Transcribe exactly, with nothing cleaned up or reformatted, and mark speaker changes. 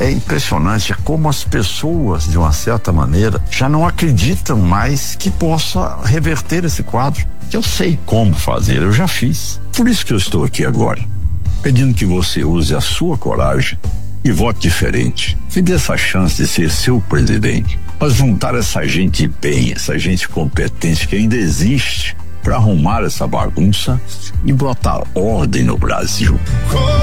Speaker 1: é impressionante como as pessoas, de uma certa maneira, já não acreditam mais que possa reverter esse quadro. Eu sei como fazer, eu já fiz. Por isso que eu estou aqui agora, pedindo que você use a sua coragem e vote diferente. Me dê essa chance de ser seu presidente. Mas juntar essa gente bem, essa gente competente que ainda existe, para arrumar essa bagunça e botar ordem no Brasil.